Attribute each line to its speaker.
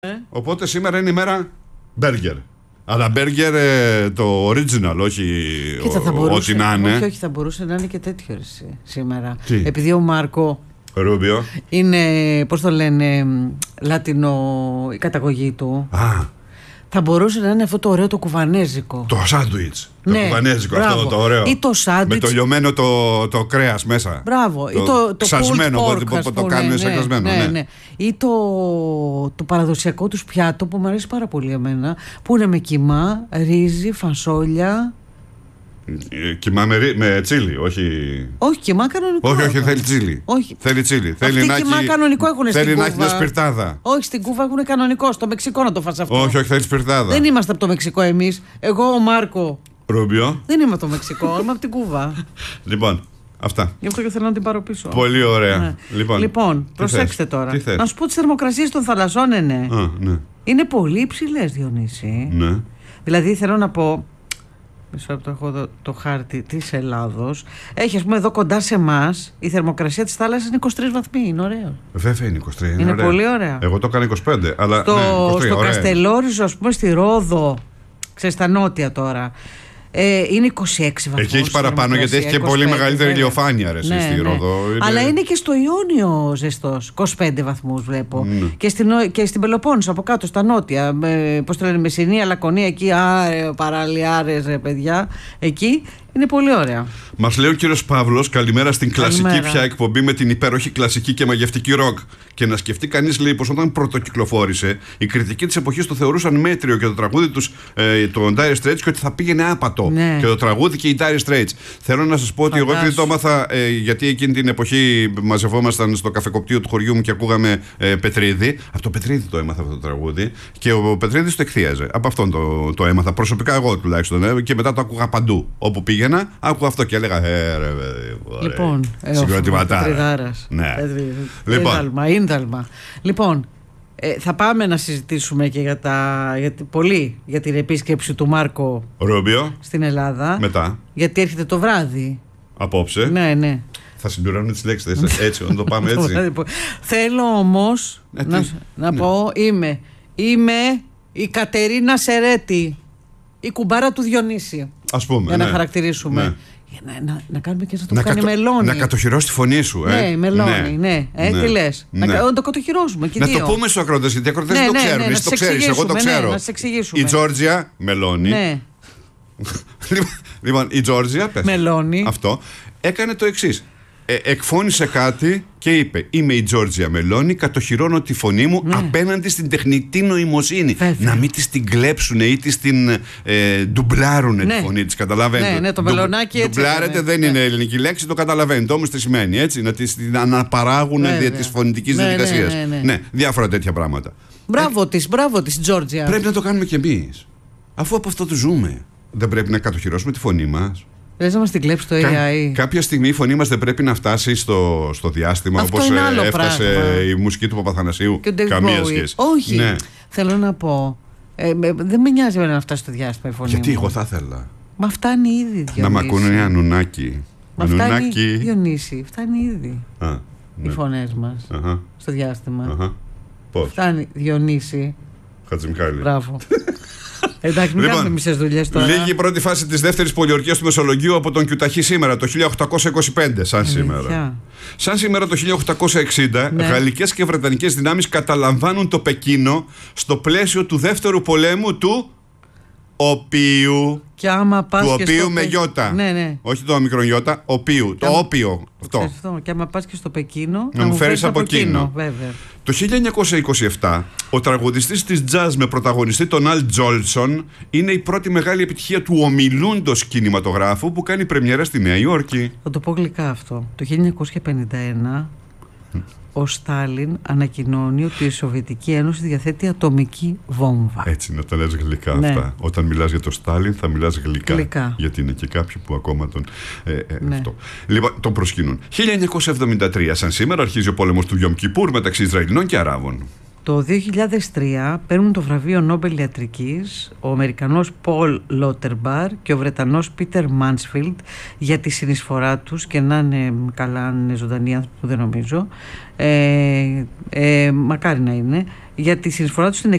Speaker 1: Οπότε σήμερα είναι η μέρα μπέργκερ. Αλλά μπέργκερ το original, όχι ό,τι να είναι.
Speaker 2: Όχι, θα μπορούσε να είναι και τέτοιο σήμερα.
Speaker 1: Τι?
Speaker 2: Επειδή ο Μάρκο
Speaker 1: Ρούμπιο
Speaker 2: είναι, πώς το λένε, Λάτινο η καταγωγή του. Θα μπορούσε να είναι αυτό το ωραίο το κουβανέζικο.
Speaker 1: Το σάντουιτς.
Speaker 2: Ναι,
Speaker 1: το κουβανέζικο,
Speaker 2: μπράβο.
Speaker 1: αυτό το ωραίο.
Speaker 2: Ή το σάντουιτς.
Speaker 1: Με το λιωμένο το κρέας μέσα.
Speaker 2: Μπράβο. Ή το
Speaker 1: ξασμένο,
Speaker 2: pork,
Speaker 1: το κάνουν σαν ξασμένο.
Speaker 2: Ναι. Ή το παραδοσιακό τους πιάτο που μου αρέσει πάρα πολύ εμένα, που είναι με κιμά, ρύζι, φασόλια.
Speaker 1: Κιμά με τσίλι, όχι.
Speaker 2: Όχι, κιμά κανονικό.
Speaker 1: Όχι, θέλει τσίλι.
Speaker 2: Όχι.
Speaker 1: Θέλει τσίλι. Θέλει
Speaker 2: να κιμά κανονικό έχουν στην Κούβα.
Speaker 1: Θέλει να έχει μια σπιρτάδα.
Speaker 2: Όχι, στην Κούβα έχουν κανονικό. Στο Μεξικό να το φας αυτό.
Speaker 1: Όχι, θέλει σπιρτάδα.
Speaker 2: Δεν είμαστε από το Μεξικό εμείς. Εγώ, ο Μάρκο.
Speaker 1: Ρούμπιο.
Speaker 2: Δεν είμαι από το Μεξικό, είμαι από την Κούβα.
Speaker 1: Λοιπόν, αυτά.
Speaker 2: Γι' αυτό και θέλω να την πάρω πίσω.
Speaker 1: Πολύ ωραία.
Speaker 2: Ναι.
Speaker 1: Λοιπόν,
Speaker 2: προσέξτε τώρα.
Speaker 1: Τι θες?
Speaker 2: Να σου πω τις θερμοκρασίες των θαλασσών, ναι.
Speaker 1: Ναι.
Speaker 2: Είναι πολύ υψηλές, Διονύση.
Speaker 1: Ναι.
Speaker 2: Δηλαδή θέλω να πω. Μισό λεπτό, έχω εδώ το χάρτη της Ελλάδος. Έχει, ας πούμε, εδώ κοντά σε εμάς η θερμοκρασία της θάλασσας είναι 23 βαθμοί. Είναι ωραίο.
Speaker 1: Βέβαια είναι 23.
Speaker 2: Είναι πολύ ωραία.
Speaker 1: Εγώ το έκανα 25. Αλλά
Speaker 2: στο Καστελόριζο, ας πούμε, στη Ρόδο, ξέρεις, στα νότια τώρα. Είναι 26 βαθμούς.
Speaker 1: Εκεί έχει παραπάνω γιατί έχει και 25, πολύ μεγαλύτερη ηλιοφάνεια στη Ρόδο.
Speaker 2: Αλλά είναι και στο Ιόνιο ζεστός. 25 βαθμούς βλέπω. Και στην Πελοπόννησο από κάτω, στα νότια. Πώς το λένε, Μεσσηνία, Λακωνία, εκεί. Παραλιάρες, παιδιά. Εκεί είναι πολύ ωραία.
Speaker 1: Μας λέει ο κύριος Παύλος, καλημέρα στην κλασική πια εκπομπή με την υπέροχη κλασική και μαγευτική ροκ. Και να σκεφτεί κανείς, λέει, πως όταν πρωτοκυκλοφόρησε, οι κριτικοί της εποχής το θεωρούσαν μέτριο και το τραγούδι τους, το Dire Straits, και ότι θα πήγαινε άπατο.
Speaker 2: Ναι. Και
Speaker 1: το τραγούδι και οι Dire Straits. Θέλω να σας πω ότι εγώ επειδή το έμαθα, γιατί εκείνη την εποχή μαζευόμασταν στο καφεκοπτείο του χωριού μου και ακούγαμε Πετρίδη. Από το Πετρίδη το έμαθα αυτό το τραγούδι. Και ο Πετρίδης το εκθίαζε. Από αυτόν το έμαθα. Προσωπικά εγώ τουλάχιστον. Και μετά το άκουγα παντού. Όπου πήγαινα, άκουγα αυτό και έλεγα
Speaker 2: λοιπόν,
Speaker 1: συγκροτηματάρα. Ναι.
Speaker 2: Ίνταλμα. Λοιπόν, θα πάμε να συζητήσουμε και για την επίσκεψη του Μάρκο Ρούμπιο στην Ελλάδα.
Speaker 1: Μετά.
Speaker 2: Γιατί έρχεται το βράδυ.
Speaker 1: Απόψε.
Speaker 2: Ναι.
Speaker 1: Θα συμπληρώνουμε τις λέξεις έτσι, να το πάμε έτσι.
Speaker 2: Θέλω όμως να πω, είμαι η Κατερίνα Σερέτη, η κουμπάρα του Διονύση.
Speaker 1: Ας πούμε.
Speaker 2: Για να χαρακτηρίσουμε.
Speaker 1: Ναι.
Speaker 2: Για να κάνουμε και να το κάνει μελώνει.
Speaker 1: Να κατοχυρώσει τη φωνή σου.
Speaker 2: Ναι, μελώνει. Ναι. Τι λες? Να το κατοχυρώσουμε.
Speaker 1: Να το πούμε στους ακρότες, γιατί οι ακρότες δεν το ξέρουν. Εσύ το ξέρεις, εγώ το ξέρω.
Speaker 2: Να σε εξηγήσουμε.
Speaker 1: Η Τζόρτζια μελώνει.
Speaker 2: Ναι.
Speaker 1: Λοιπόν, η Τζόρτζια
Speaker 2: μελώνει.
Speaker 1: Αυτό έκανε το εξής. Εκφώνησε κάτι και είπε: είμαι η Τζόρτζια Μελώνη, κατοχυρώνω τη φωνή μου απέναντι στην τεχνητή νοημοσύνη. Να μην της την κλέψουνε ή της την ντουμπλάρουνε τη φωνή της. Καταλαβαίνετε.
Speaker 2: Ναι, το μελονάκι έτσι.
Speaker 1: Ντουμπλάρετε δεν είναι ελληνική λέξη, το καταλαβαίνετε. Όμως τι σημαίνει, έτσι. Να της την αναπαράγουν δια της φωνητικής διαδικασίας. Ναι, διάφορα τέτοια πράγματα.
Speaker 2: Μπράβο της Τζόρτζια.
Speaker 1: Πρέπει να το κάνουμε κι εμείς. Αφού από αυτό το ζούμε, δεν πρέπει να κατοχυρώσουμε τη φωνή μας?
Speaker 2: Λες να μας την κλέψει το AI.
Speaker 1: Κάποια στιγμή η φωνή μας δεν πρέπει να φτάσει στο διάστημα, όπως έφτασε η μουσική του Παπαθανασίου? Καμία σχέση.
Speaker 2: Όχι. Ναι. Θέλω να πω, δεν με νοιάζει να φτάσει στο διάστημα η φωνή.
Speaker 1: Γιατί
Speaker 2: μου.
Speaker 1: εγώ θα ήθελα.
Speaker 2: Μα φτάνει ήδη, Διονύση.
Speaker 1: Να μ' ακούνε ένα Ανουνάκι.
Speaker 2: Μα φτάνει, Διονύση, φτάνει ήδη οι φωνές μας στο διάστημα.
Speaker 1: Πώς?
Speaker 2: Φτάνει, Διονύση.
Speaker 1: Χατζημιχάλη.
Speaker 2: Μπράβο. Εντάξει, μην κάνουμε μισές δουλειές τώρα.
Speaker 1: Λίγη η πρώτη φάση της δεύτερης πολιορκίας του Μεσολογγίου από τον Κιουταχή σήμερα, το 1825. Σαν σήμερα το 1860, γαλλικές και βρετανικές δυνάμεις καταλαμβάνουν το Πεκίνο στο πλαίσιο του δεύτερου πολέμου του Οποίου.
Speaker 2: Και άμα πας
Speaker 1: του Οποίου με γιώτα.
Speaker 2: Ναι.
Speaker 1: Όχι το μικρό γιώτα, Οποίου. Το Όπιο. Αυτό.
Speaker 2: Και άμα πας και στο Πεκίνο,
Speaker 1: να μου φέρεις από εκείνο.
Speaker 2: Βέβαια.
Speaker 1: Το 1927, ο τραγουδιστής της jazz με πρωταγωνιστή τον Αλ Τζόλσον είναι η πρώτη μεγάλη επιτυχία του ομιλούντος κινηματογράφου που κάνει πρεμιέρα στη Νέα Υόρκη.
Speaker 2: Θα το πω γλυκά αυτό. Το 1951 ο Στάλιν ανακοινώνει ότι η Σοβιετική Ένωση διαθέτει ατομική βόμβα.
Speaker 1: Έτσι, να τα λες γλυκά αυτά. Όταν μιλάς για το Στάλιν θα μιλάς γλυκά. Γιατί είναι και κάποιοι που ακόμα τον αυτό. Λοιπόν, τον προσκυνούν. 1973, σαν σήμερα, αρχίζει ο πόλεμος του Γιομ Κιπούρ μεταξύ Ισραηλινών και Αράβων.
Speaker 2: Το 2003 παίρνουν το βραβείο Νόμπελ Ιατρικής ο Αμερικανός Πολ Λότερμπαρ και ο Βρετανός Πίτερ Μάνσφιλντ για τη συνεισφορά τους, και να είναι καλά, αν είναι ζωντανοί άνθρωποι που δεν νομίζω, μακάρι να είναι, για τη συνεισφορά του στην